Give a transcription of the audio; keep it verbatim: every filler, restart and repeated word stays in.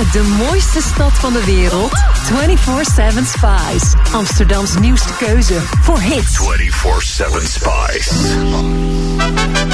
De mooiste stad van de wereld? vierentwintig zeven Spice. Amsterdams nieuwste keuze voor hits. vierentwintig zeven Spice.